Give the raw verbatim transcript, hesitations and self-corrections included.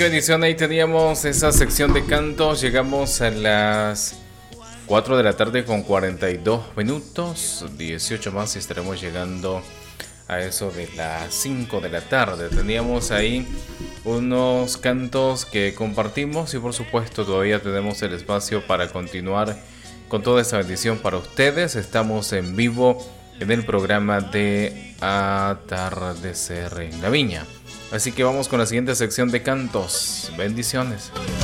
qué bendición. Ahí teníamos esa sección de cantos. Llegamos a las cuatro de la tarde con cuarenta y dos minutos. dieciocho más y estaremos llegando a eso de las cinco de la tarde. Teníamos ahí unos cantos que compartimos y por supuesto todavía tenemos el espacio para continuar con toda esa bendición para ustedes. Estamos en vivo en el programa de Atardecer en la Viña. Así que vamos con la siguiente sección de cantos. Bendiciones.